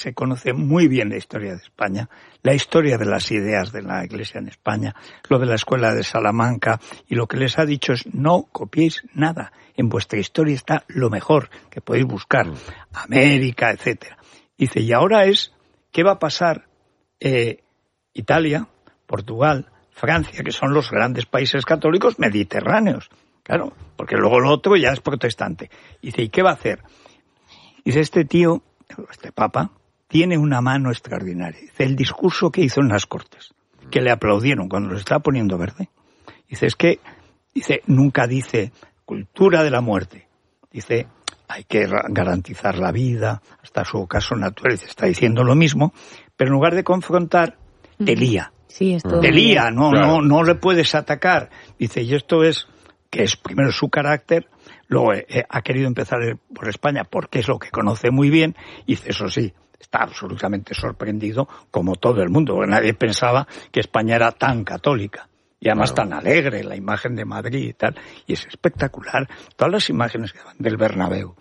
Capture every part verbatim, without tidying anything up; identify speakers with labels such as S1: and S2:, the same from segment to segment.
S1: se conoce muy bien la historia de España, la historia de las ideas de la Iglesia en España, lo de la escuela de Salamanca, y lo que les ha dicho es no copiéis nada. En vuestra historia está lo mejor que podéis buscar, América, etcétera. Dice, y ahora es, ¿qué va a pasar? Eh, Italia, Portugal, Francia, que son los grandes países católicos mediterráneos. Claro, porque luego lo otro ya es protestante. Dice, ¿y qué va a hacer? Dice, este tío, este papa, tiene una mano extraordinaria. Dice, el discurso que hizo en las Cortes, que le aplaudieron cuando lo estaba poniendo verde. Dice, es que, dice, nunca dice cultura de la muerte. Dice, hay que garantizar la vida, hasta su ocaso natural. Dice, está diciendo lo mismo, pero en lugar de confrontar, te lía.
S2: Sí, esto
S1: te lía, no, claro. no, no le puedes atacar. Dice, y esto es, que es primero su carácter, luego eh, ha querido empezar por España porque es lo que conoce muy bien, y dice, eso sí, está absolutamente sorprendido, como todo el mundo, porque nadie pensaba que España era tan católica. Y además claro. tan alegre, la imagen de Madrid y tal. Y es espectacular. Todas las imágenes que van del Bernabéu.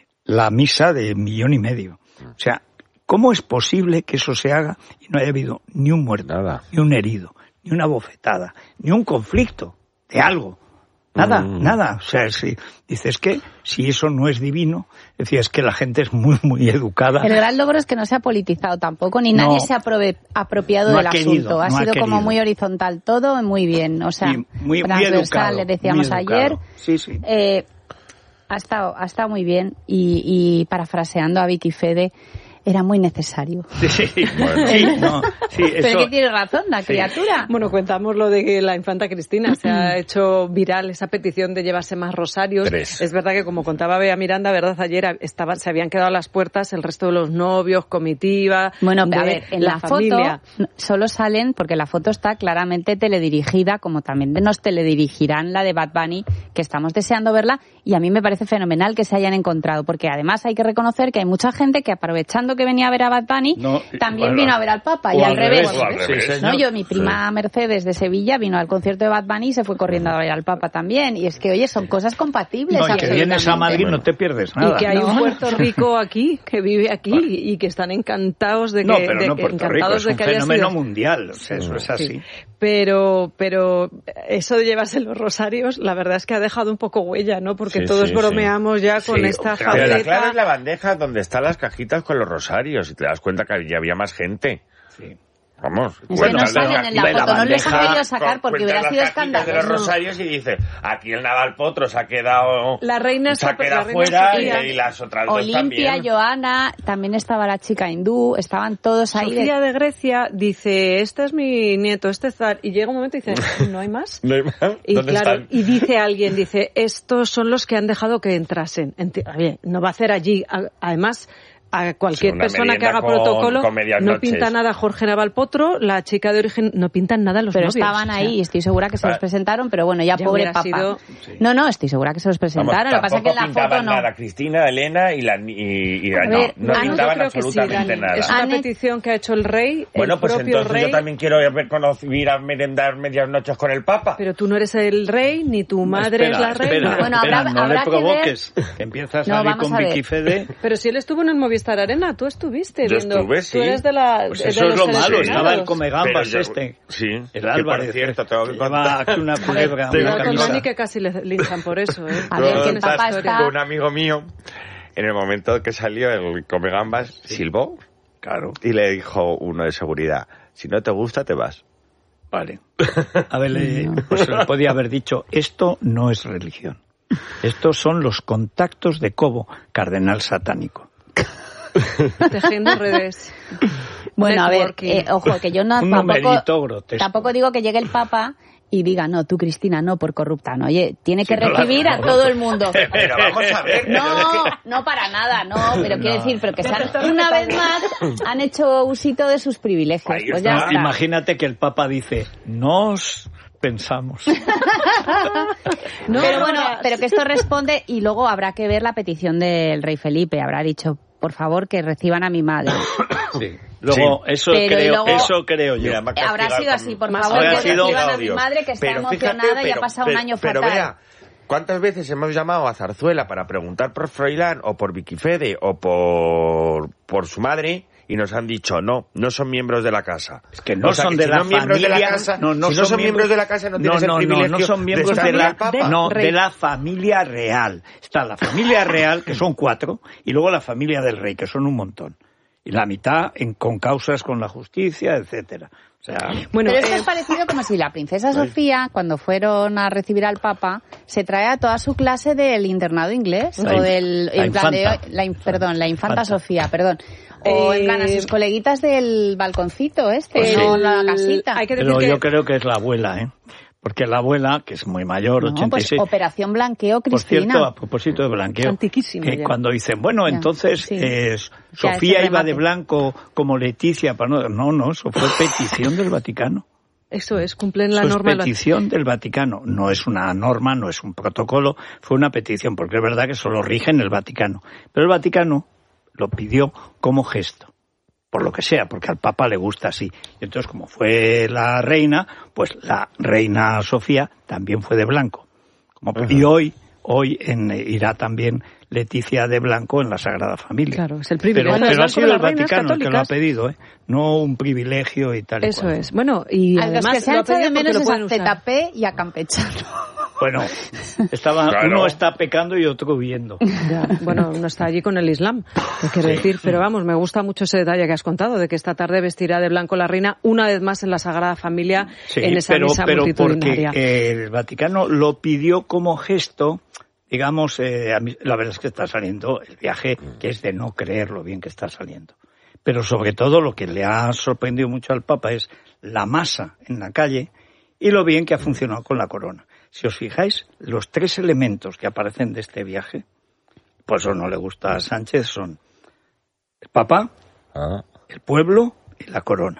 S1: La misa de millón y medio. O sea, ¿cómo es posible que eso se haga y no haya habido ni un muerto, Nada. ni un herido, ni una bofetada, ni un conflicto de algo? Nada, mm. nada. O sea, si dices que si eso no es divino, decía, es que la gente es muy, muy educada.
S2: El gran logro es que no se ha politizado tampoco, ni no, nadie se ha aprove- apropiado no del ha querido, asunto. Ha no sido ha como muy horizontal todo, muy bien. O sea, sí,
S1: muy,
S2: transversal,
S1: muy educado,
S2: le decíamos
S1: muy
S2: ayer.
S1: Sí, sí.
S2: Eh, ha estado, ha estado muy bien y, y parafraseando a Vicky Fede, era muy necesario.
S1: Sí, bueno, sí, no, sí, eso...
S2: Pero que tiene razón la sí. criatura.
S3: Bueno, cuentamos lo de que la infanta Cristina se ha hecho viral esa petición de llevarse más rosarios.
S4: Tres.
S3: Es verdad que, como contaba Bea Miranda, verdad, ayer estaban, se habían quedado a las puertas el resto de los novios, comitiva.
S2: Bueno, a ver, en la,
S3: la familia.
S2: foto solo salen, porque la foto está claramente teledirigida, como también nos teledirigirán la de Bad Bunny, que estamos deseando verla, y a mí me parece fenomenal que se hayan encontrado, porque además hay que reconocer que hay mucha gente que, aprovechando que venía a ver a Bad Bunny, no, también bueno, vino a ver al Papa, y al, al revés.
S4: revés, al revés.
S2: ¿No? Yo, mi prima sí. Mercedes de Sevilla vino al concierto de Bad Bunny y se fue corriendo a ver al Papa también, y es que, oye, son cosas compatibles.
S1: No, y que vienes a Madrid bueno. no te pierdes nada.
S3: Y que hay
S2: no.
S3: un Puerto Rico aquí, que vive aquí, bueno. y que están encantados de que,
S1: no, pero
S3: de
S1: no
S3: que,
S1: Puerto
S3: encantados
S1: Rico,
S3: de que
S1: es un
S3: haya
S1: fenómeno
S3: sido...
S1: mundial, o sea, eso es así.
S3: Sí. Pero, pero eso de llevarse los rosarios, la verdad es que ha dejado un poco huella, ¿no? Porque
S4: sí,
S3: todos
S4: sí,
S3: bromeamos
S4: sí.
S3: ya con
S4: sí,
S3: esta
S4: pero
S3: jauleta.
S4: La clave es la bandeja donde están las cajitas con los rosarios, y te das cuenta que ya había más gente.
S1: Sí.
S4: Vamos.
S2: Es
S4: bueno,
S2: que no salen en la foto, la no les han querido sacar porque hubiera sido escandaloso.
S4: De los rosarios y dice, aquí el Naval Potro se ha quedado,
S3: la reina
S4: se ha quedado
S3: la
S4: fuera
S3: reina
S4: y, y las otras dos
S2: Olimpia,
S4: también.
S2: Joana, también estaba la chica hindú, estaban todos ahí.
S3: Sofía de... de Grecia dice, este es mi nieto, este es zar, y llega un momento y dice, ¿no hay más?
S4: ¿No hay más?
S3: Y
S4: ¿Dónde
S3: claro,
S4: están?
S3: y dice alguien, dice, estos son los que han dejado que entrasen. Oye, no va a hacer allí, además... A cualquier sí, persona que haga
S4: con,
S3: protocolo
S4: con
S3: no pinta nada Jorge Naval Potro, la chica de origen, no pintan nada los
S2: pero
S3: novios.
S2: Pero estaban ahí, o sea, y estoy segura que se los presentaron, pero bueno, ya, ya pobre papá. Sido...
S4: Sí.
S2: No, no, estoy segura que se los presentaron.
S4: Vamos,
S2: lo que pasa es que en la foto no.
S4: Nada, Cristina, Elena y la y, y no,
S2: ver,
S4: no
S2: ah,
S4: pintaban
S3: no,
S4: absolutamente
S3: sí,
S4: nada.
S3: Es una petición que ha hecho el rey.
S4: Bueno,
S3: el
S4: pues
S3: propio
S4: entonces
S3: rey.
S4: yo también quiero ir a merendar medias noches con el Papa.
S3: Pero tú no eres el rey, ni tu madre
S1: espera,
S3: es la reina.
S1: Espera,
S2: bueno,
S1: espera,
S2: habrá,
S1: no
S2: habrá
S1: le provoques.
S2: Que ver...
S1: que empiezas a salir
S2: no,
S1: con
S2: a
S1: Vicky Fede.
S3: Pero si él estuvo en el Movistar Arena, tú estuviste
S4: yo
S3: viendo.
S4: Estuve, sí.
S3: Tú eres de la.
S1: Pues
S3: de
S1: eso
S3: los
S1: es lo malo, estaba el
S3: yo,
S1: Comegambas este.
S4: Sí.
S1: El Álvarez.
S4: Cierto, tengo que
S1: lleva aquí una culebra.
S3: Cuidado con Dani, que casi le linchan por eso, ¿eh?
S2: A ver, que el papá está...
S4: Un amigo mío, en el momento que salió el Comegambas, sí. silbó.
S1: Claro.
S4: Y le dijo uno de seguridad, si no te gusta, te vas.
S1: Vale. A ver, le, pues le podía haber dicho, esto no es religión. Estos son los contactos de Cobo, cardenal satánico.
S3: Tejiendo redes.
S2: Bueno, a ver, eh, ojo, que yo no tampoco, tampoco digo que llegue el Papa y diga, no, tú, Cristina, no, por corrupta, no. Oye, tiene que sí, recibir no, a todo el mundo.
S4: Pero vamos a ver.
S2: No, no para nada, no, pero no. Quiero decir, pero que sean, una vez más han hecho usito de sus privilegios. Pues ya está.
S1: Imagínate que el Papa dice, nos... pensamos.
S2: no, pero bueno, pero que esto responde y luego habrá que ver la petición del rey Felipe. Habrá dicho, por favor, que reciban a mi madre.
S1: Sí. Luego, sí. eso
S2: pero
S1: creo,
S2: luego,
S1: eso creo yo.
S2: Mira, habrá sido así, por favor, que reciban a mi madre, que está pero emocionada fíjate, pero, y ha pasado
S4: pero,
S2: un año
S4: pero,
S2: fatal.
S4: Vea, ¿cuántas veces hemos llamado a Zarzuela para preguntar por Froilán o por Vicky Fede o por, por su madre? y nos han dicho, no, no son miembros de la casa.
S1: Es que no
S4: o sea,
S1: son
S4: que
S1: de
S4: si
S1: la
S4: no miembros
S1: familia,
S4: de la casa,
S1: no, no
S4: si no son miembros
S1: miembros
S4: de la casa no tienes
S1: no,
S4: el privilegio
S1: no, no son miembros
S4: de,
S1: de la,
S3: Papa.
S1: no,
S3: Rey.
S1: de la familia real. Está la familia real, que son cuatro, y luego la familia del rey, que son un montón. Y la mitad en, con causas con la justicia, etcétera. O sea,
S3: Bueno,
S2: Pero esto
S3: eh,
S2: es parecido como si la princesa Sofía, cuando fueron a recibir al Papa, se trae a toda su clase del internado inglés,
S1: La
S2: o
S1: inf-
S2: del,
S1: la
S2: en plan de,
S1: infanta.
S2: la, in- perdón, la infanta
S1: Infanta.
S2: Sofía, perdón. O en plan a sus
S3: Eh,
S2: coleguitas del balconcito este,
S1: Pues
S2: no
S1: sí.
S2: la casita.
S3: Hay que decir
S1: pero
S3: que
S1: yo creo que es la abuela, ¿eh? Porque la abuela, que es muy mayor,
S2: No,
S1: ochenta y seis...
S2: pues Operación Blanqueo,
S1: Por
S2: Cristina.
S1: cierto, a propósito de blanqueo,
S3: Antiquísima
S1: que
S3: ya.
S1: cuando dicen, bueno,
S2: Ya,
S1: entonces
S2: sí.
S1: eh,
S2: Ya,
S1: Sofía
S2: ese
S1: iba
S2: remate.
S1: de blanco como Leticia, para no, no, no, eso fue petición del Vaticano.
S3: eso es, cumplen la
S1: Eso es
S3: norma.
S1: petición del Vaticano, no es una norma, no es un protocolo, fue una petición, porque es verdad que solo rige en el Vaticano. Pero el Vaticano lo pidió como gesto, por lo que sea, porque al Papa le gusta así. Y entonces, como fue la reina, pues la reina Sofía también fue de blanco. Como, y hoy, hoy en, irá también Leticia de blanco en la Sagrada Familia.
S3: Claro, es el privilegio.
S1: Pero,
S3: Bueno,
S1: pero ha
S3: es
S1: sido
S3: con
S1: el
S3: las reinas
S1: Vaticano el que lo ha
S3: católicas.
S1: pedido, ¿eh? No un privilegio y tal y
S3: Eso
S1: cual.
S3: es. Bueno, y
S2: A los
S3: además
S2: que se
S3: lo
S2: han
S3: ha
S2: echado de
S3: pedido porque
S2: menos
S3: lo
S2: es
S3: pueden
S2: a
S3: usar.
S2: Z P y a Campechano.
S1: Bueno, estaba,
S4: Claro.
S1: uno está pecando y otro huyendo.
S3: Ya, bueno, uno está allí con el Islam, te quiero
S1: Sí.
S3: decir. Pero vamos, me gusta mucho ese detalle que has contado, de que esta tarde vestirá de blanco la reina una vez más en la Sagrada Familia,
S1: Sí,
S3: en esa
S1: pero,
S3: misa
S1: pero
S3: multitudinaria.
S1: porque el Vaticano lo pidió como gesto, digamos, eh, a mí, la verdad es que está saliendo el viaje, que es de no creer lo bien que está saliendo. Pero sobre todo lo que le ha sorprendido mucho al Papa es la masa en la calle y lo bien que ha funcionado con la corona. Si os fijáis, los tres elementos que aparecen de este viaje, por eso no le gusta a Sánchez, son el Papa,
S4: Ah.
S1: el pueblo y la corona.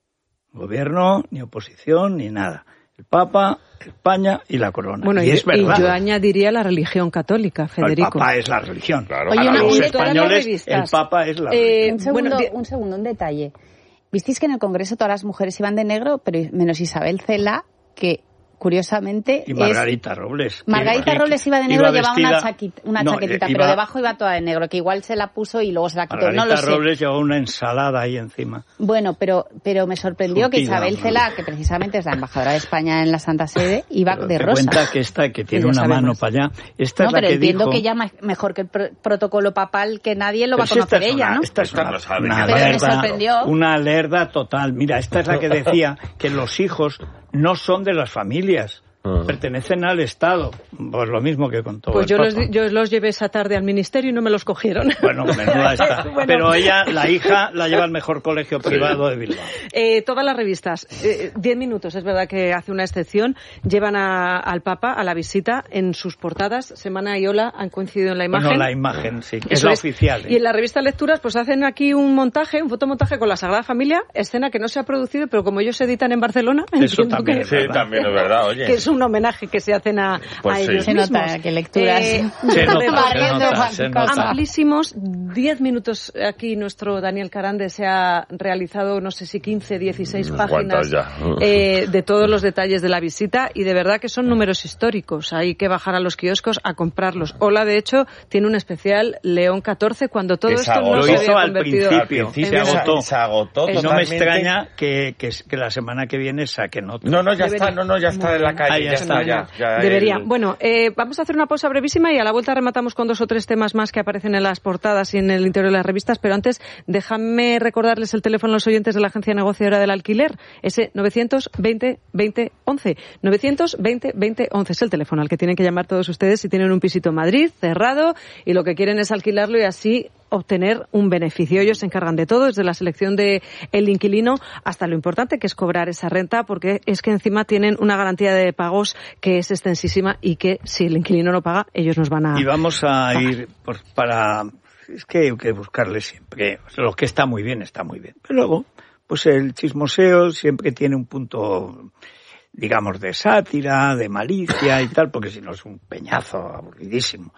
S1: Gobierno, ni oposición, ni nada. El Papa, España y la corona.
S3: Bueno,
S1: y,
S3: y,
S1: es verdad.
S3: y yo añadiría la religión católica,
S1: El
S3: Federico.
S1: Papa es la religión.
S4: Claro.
S2: Oye,
S1: Para
S2: una-
S1: los
S2: y de todas las
S1: españoles,
S3: revistas.
S1: el Papa es la
S3: Eh,
S1: religión.
S2: Un segundo,
S3: Bueno, di-
S2: un segundo, un detalle. Visteis que en el Congreso todas las mujeres iban de negro, pero menos Isabel Cela, que curiosamente
S1: Y
S2: es...
S1: Margarita Robles. que-
S2: Margarita
S1: que-
S2: Robles iba de
S1: iba
S2: negro, llevaba una,
S1: vestida-
S2: chaquita, una
S1: No,
S2: chaquetita,
S1: iba-
S2: pero debajo iba toda de negro, que igual se la puso y luego se la quitó.
S1: Margarita
S2: No lo sé.
S1: Robles llevaba una ensalada ahí encima.
S2: Bueno, pero pero me sorprendió que
S1: Surtida,
S2: Isabel
S1: ¿no?
S2: Cela, que precisamente es la embajadora de España en la Santa Sede, iba
S1: Pero
S2: de
S1: te
S2: rosa.
S1: cuenta que esta que tiene
S3: ya
S1: una mano
S3: sabemos.
S1: para allá. Esta
S2: No,
S1: es la
S2: pero
S1: que
S2: entiendo
S1: dijo...
S2: que ya ma- mejor que el pr- protocolo papal, que nadie lo va a
S1: Pero si esta
S2: conocer
S1: es
S2: ella,
S1: una-
S2: ¿no?
S1: Esta es
S4: Esta
S1: una,
S4: lo sabe,
S1: una
S4: Pero me
S1: lerda,
S2: sorprendió.
S1: una lerda total. Mira, esta es la que decía que los hijos no son de las familias,
S4: Ah.
S1: pertenecen al Estado. Pues lo mismo que con todo
S3: Pues
S1: el
S3: yo los,
S1: Papa.
S3: di- yo los llevé esa tarde al ministerio y no me los cogieron.
S1: Bueno, menuda está.
S3: Bueno.
S1: Pero ella, la hija, la lleva al mejor colegio privado de Bilbao.
S3: Eh, todas las revistas, eh, diez minutos, es verdad que hace una excepción, llevan a- al Papa a la visita en sus portadas. Semana y Ola han coincidido en la imagen.
S1: Bueno, la imagen, sí, que es
S3: Eso
S1: la
S3: es.
S1: oficial. ¿eh?
S3: Y en la revista Lecturas pues hacen aquí un montaje, un fotomontaje con la Sagrada Familia, escena que no se ha producido, pero como ellos editan en Barcelona,
S1: Eso
S3: entiendo
S1: también
S3: que,
S1: es
S4: Sí,
S1: verdad.
S4: también es verdad, oye.
S3: que es un homenaje que se hacen a,
S4: Pues
S3: a
S4: sí.
S3: ellos
S2: Se
S3: mismos.
S2: nota que Lecturas...
S3: Eh,
S1: Se nota, se
S2: barriendo
S1: nota,
S2: Juan
S1: se
S2: Cosa.
S1: nota.
S3: Amplísimos, diez minutos aquí nuestro Daniel Carande se ha realizado, no sé si quince, dieciséis
S4: Unas
S3: páginas
S4: cuantas ya.
S3: eh, de todos los detalles de la visita y de verdad que son números históricos. Hay que bajar a los kioscos a comprarlos. Ola, de hecho, tiene un especial León catorce cuando todo
S4: Que se
S3: esto no
S4: agotó.
S3: se
S1: Lo hizo
S3: había
S1: al
S3: convertido.
S1: principio.
S4: Al principio
S1: Se
S4: se
S1: agotó.
S4: agotó. Se agotó
S3: Eh,
S1: No me
S4: totalmente.
S1: extraña que, que, que la semana que viene saquen otro.
S4: No, no, ya
S3: Debería.
S4: está, no, no, ya está en la calle.
S1: Ah, ya
S4: ya
S1: está.
S4: está, ya. ya
S3: Debería.
S4: el-
S3: Bueno, eh, vamos a hacer una pausa brevísima y a la vuelta rematamos con dos o tres temas más que aparecen en las portadas y en el interior de las revistas, pero antes déjame recordarles el teléfono a los oyentes de la Agencia Negociadora del Alquiler, ese novecientos veinte veinte once. novecientos veinte veinte once es el teléfono al que tienen que llamar todos ustedes si tienen un pisito en Madrid, cerrado, y lo que quieren es alquilarlo y así obtener un beneficio. Ellos se encargan de todo, desde la selección de el inquilino hasta lo importante que es cobrar esa renta, porque es que encima tienen una garantía de pagos que es extensísima y que si el inquilino no paga, ellos nos van a...
S1: Y vamos a ir por, para... Es que hay que buscarle siempre. O sea, lo que está muy bien, está muy bien. Pero luego, pues el chismoseo siempre tiene un punto, digamos, de sátira, de malicia y tal, porque si no es un peñazo aburridísimo.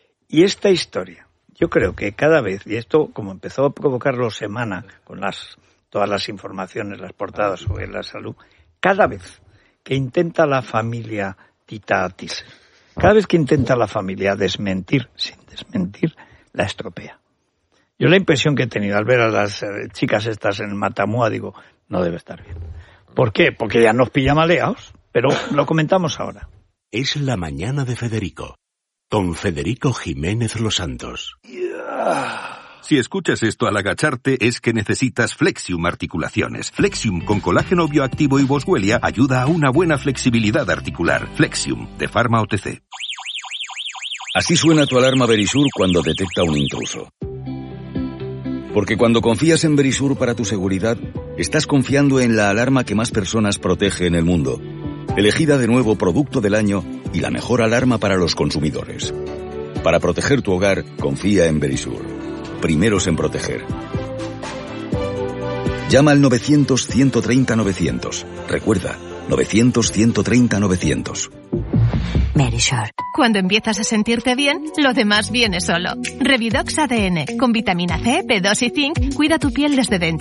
S1: Y esta historia, yo creo que cada vez, y esto como empezó a provocarlo Semana, con las todas las informaciones, las portadas sobre la salud, cada vez que intenta la familia Tita Tiser, cada vez que intenta la familia desmentir, sin desmentir, la estropea. Yo la impresión que he tenido al ver a las eh, chicas estas en el Matamua, digo, no debe estar bien. ¿Por qué? Porque ya nos pilla maleados, pero lo comentamos ahora.
S5: Es la mañana de Federico, con Federico Jiménez Los Santos.
S1: Yeah.
S6: Si escuchas esto al agacharte es que necesitas Flexium Articulaciones. Flexium con colágeno bioactivo y boswellia ayuda a una buena flexibilidad articular. Flexium, de Pharma O T C.
S7: Así suena tu alarma Verisur cuando detecta un intruso. Porque cuando confías en Verisur para tu seguridad, estás confiando en la alarma que más personas protege en el mundo. Elegida de nuevo Producto del Año y la mejor alarma para los consumidores. Para proteger tu hogar, confía en Verisur. Primeros en proteger. Llama al novecientos, ciento treinta, novecientos. Recuerda, novecientos, ciento treinta, novecientos.
S8: Verisur. Cuando empiezas a sentirte bien, lo demás viene solo. Revidox A D N, con vitamina C, B dos y zinc, cuida tu piel desde dentro.